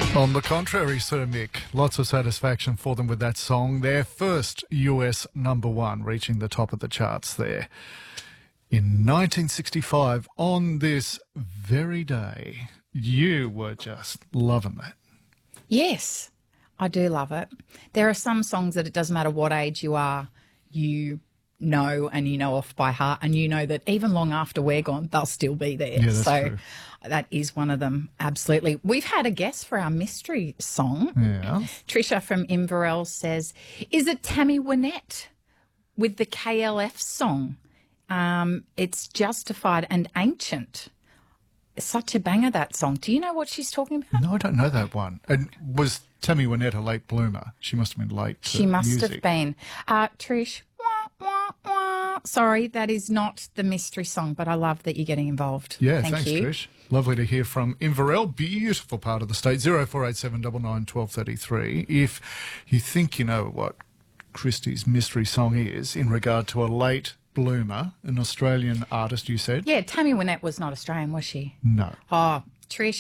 On the contrary, Sir Mick, lots of satisfaction for them with that song. Their first US #1, reaching the top of the charts there. In 1965, on this very day, you were just loving that. Yes, I do love it. There are some songs that it doesn't matter what age you are, you know, and you know off by heart, and you know that even long after we're gone, they'll still be there. Yeah, that's so true. that is one of them, absolutely. We've had a guess for our mystery song. Yeah. Trisha from Inverell says, is it Tammy Wynette with the KLF song? It's Justified and Ancient. Such a banger, that song. Do you know what she's talking about? No, I don't know that one. And was Tammy Wynette a late bloomer? She must have been late to She must music. have been. Trish, wah, wah, wah. Sorry, that is not the mystery song, but I love that you're getting involved. Yeah, Thank thanks, you. Trish. Lovely to hear from Inverell. Beautiful part of the state. 0487 99 1233. If you think you know what Christie's mystery song is in regard to a late bloomer, an Australian artist, you said? Yeah, Tammy Wynette was not Australian, was she? No. Oh, Trish.